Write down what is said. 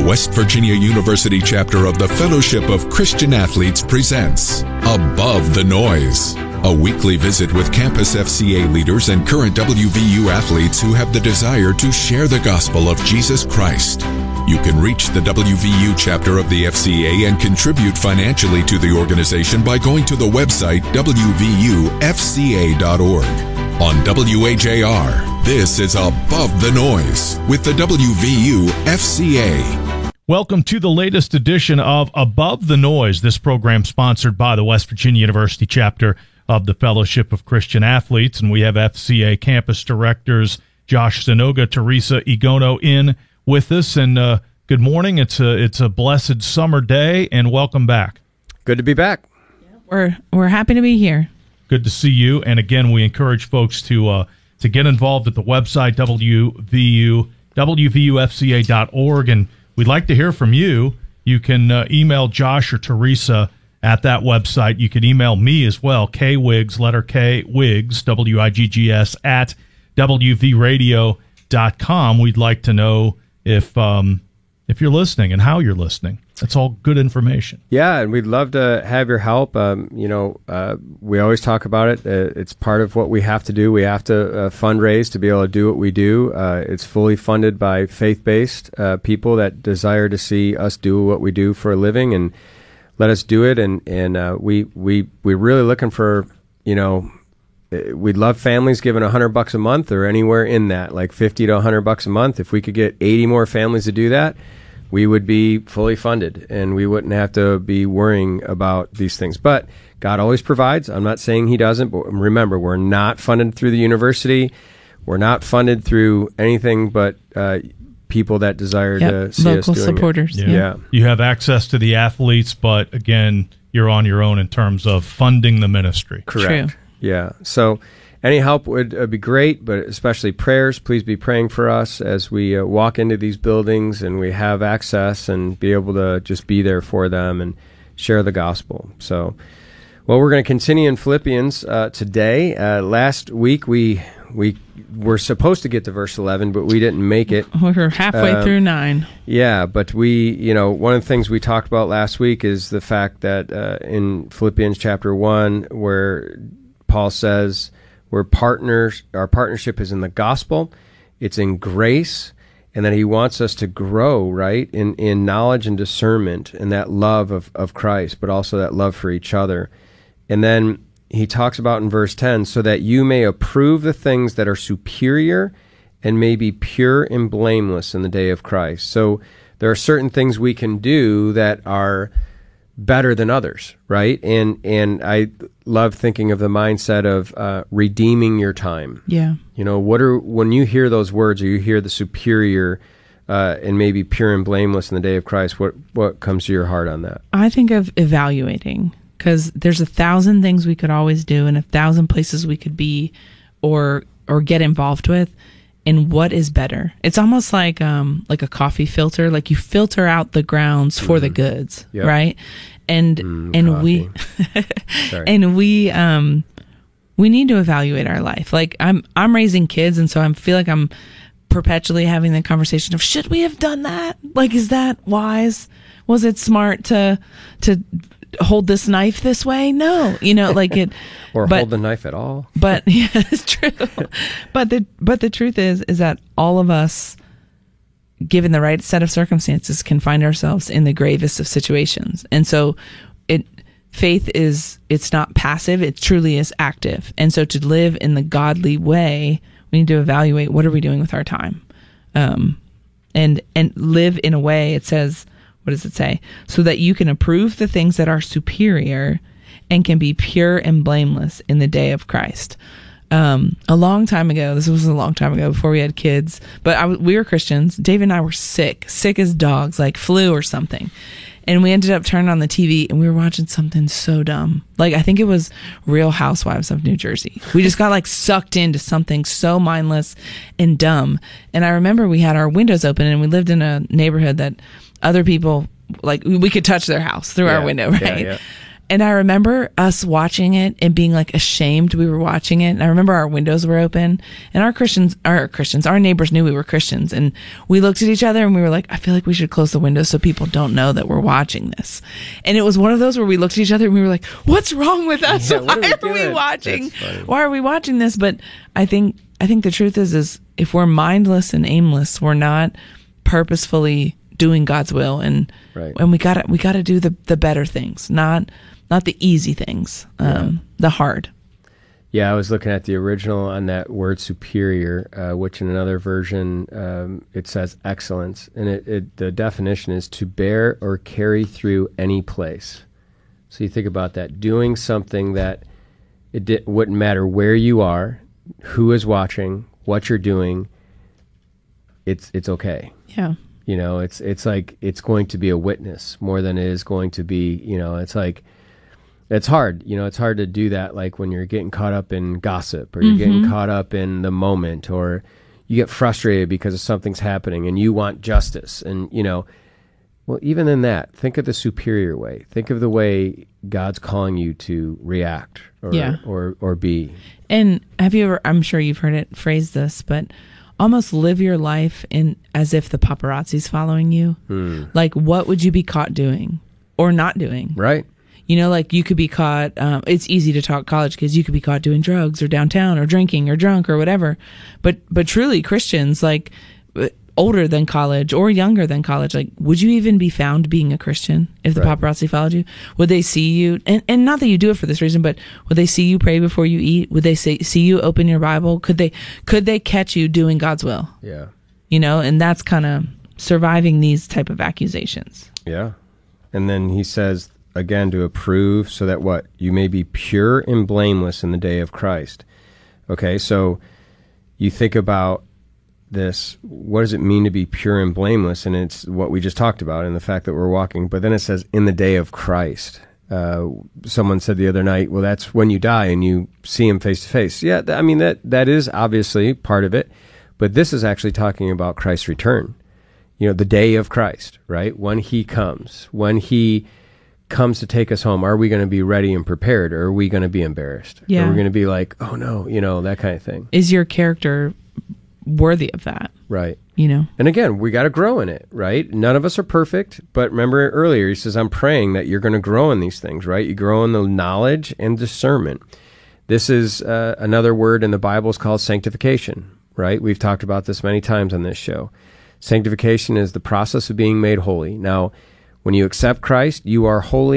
West Virginia University chapter of the Fellowship of Christian Athletes presents Above the Noise, a weekly visit with campus FCA leaders and current WVU athletes who have the desire to share the gospel of Jesus Christ. You can reach the WVU chapter of the FCA and contribute financially to the organization by going to the website wvufca.org. On WAJR, this is Above the Noise with the WVU FCA. Welcome to the latest edition of Above the Noise. This program sponsored by the West Virginia University chapter of the Fellowship of Christian Athletes, and we have FCA campus directors Josh Sanoga, Teresa Igono in with us. And good morning. It's a blessed summer day, and welcome back. Good to be back. We're happy to be here. Good to see you. And again, we encourage folks to get involved at the website WVUFCA.org, and we'd like to hear from you. You can email Josh or Teresa at that website. You can email me as well, kwiggs, letter K, Wiggs, WIGGS, at WVRadio.com. We'd like to know if you're listening and how you're listening. That's all good information. Yeah, and we'd love to have your help. We always talk about it. It's part of what we have to do. We have to fundraise to be able to do what we do. It's fully funded by faith-based people that desire to see us do what we do for a living and let us do it. And we're really looking for, we'd love families giving $100 a month or anywhere in that, like $50 to $100 a month. If we could get 80 more families to do that, we would be fully funded, and we wouldn't have to be worrying about these things. But God always provides. I'm not saying He doesn't, but remember, we're not funded through the university. We're not funded through anything but people that desire to see us doing local supporters. it. Yeah. You have access to the athletes, but again, you're on your own in terms of funding the ministry. Correct. True. Yeah. So any help would be great, but especially prayers. Please be praying for us as we walk into these buildings and we have access and be able to just be there for them and share the gospel. So, well, we're going to continue in Philippians today. Last week we were supposed to get to verse 11, but we didn't make it. We're halfway through 9. Yeah, but one of the things we talked about last week is the fact that in Philippians chapter 1, where Paul says, we're partners, our partnership is in the gospel, it's in grace, and that he wants us to grow, right, in knowledge and discernment and that love of Christ, but also that love for each other. And then he talks about in verse 10, so that you may approve the things that are superior and may be pure and blameless in the day of Christ. So there are certain things we can do that are better than others, right? And I love thinking of the mindset of redeeming your time. Yeah. When you hear those words, or you hear the superior and maybe pure and blameless in the day of Christ, what comes to your heart on that? I think of evaluating, because there's 1,000 things we could always do and 1,000 places we could be or get involved with. And what is better? It's almost like a coffee filter. Like you filter out the grounds for the goods, yep. right? And coffee. we need to evaluate our life. Like I'm raising kids, and so I feel like I'm perpetually having the conversation of, should we have done that? Like, is that wise? Was it smart to hold this knife this way? No, like it. Hold the knife at all. But yeah, it's true. But the truth is that all of us, given the right set of circumstances, can find ourselves in the gravest of situations. And so faith it's not passive, it truly is active. And so to live in the godly way, we need to evaluate, what are we doing with our time? And live in a way, it says, what does it say? So that you can approve the things that are superior and can be pure and blameless in the day of Christ. A long time ago, this was a long time ago before we had kids, but we were Christians. Dave and I were sick as dogs, like flu or something. And we ended up turning on the TV and we were watching something so dumb. Like, I think it was Real Housewives of New Jersey. We just got sucked into something so mindless and dumb. And I remember we had our windows open and we lived in a neighborhood that other people, we could touch their house through our window, right? Yeah. And I remember us watching it and being like ashamed we were watching it. And I remember our windows were open and our neighbors knew we were Christians. And we looked at each other and we were like, I feel like we should close the windows so people don't know that we're watching this. And it was one of those where we looked at each other and we were like, what's wrong with us? Yeah, Why are we watching this? But I think the truth is if we're mindless and aimless, we're not purposefully doing God's will. And we gotta do the better things, not the easy things, the hard. Yeah, I was looking at the original on that word superior, which in another version it says excellence, and the definition is to bear or carry through any place. So you think about that, doing something that wouldn't matter where you are, who is watching, what you're doing. It's okay. Yeah. You know, it's like it's going to be a witness more than it is going to be. You know, it's like. It's hard, it's hard to do that, like when you're getting caught up in gossip or you're getting caught up in the moment, or you get frustrated because something's happening and you want justice. And, well, even in that, think of the superior way. Think of the way God's calling you to react or be. And have you ever, I'm sure you've heard it phrased this, but almost live your life as if the paparazzi's following you. Like, what would you be caught doing or not doing? Right. Like you could be caught, it's easy to talk college kids, you could be caught doing drugs or downtown or drinking or drunk or whatever. But truly Christians, like older than college or younger than college, like would you even be found being a Christian if the paparazzi followed you? Would they see you, and not that you do it for this reason, but would they see you pray before you eat? Would they see you open your Bible? Could they catch you doing God's will? Yeah. And that's kind of surviving these type of accusations. Yeah. And then he says, again, to approve, so that what? You may be pure and blameless in the day of Christ. Okay, so you think about this, what does it mean to be pure and blameless? And it's what we just talked about, and the fact that we're walking. But then it says, in the day of Christ. Someone said the other night, well, that's when you die and you see him face to face. Yeah, I mean, that is obviously part of it. But this is actually talking about Christ's return. The day of Christ, right? When he comes, to take us home, are we going to be ready and prepared, or are we going to be embarrassed? Yeah. Are we going to be like, oh no, that kind of thing? Is your character worthy of that? Right. And again, we got to grow in it, right? None of us are perfect, but remember earlier, he says, I'm praying that you're going to grow in these things, right? You grow in the knowledge and discernment. This is another word in the Bible is called sanctification, right? We've talked about this many times on this show. Sanctification is the process of being made holy. Now, when you accept Christ, you are holy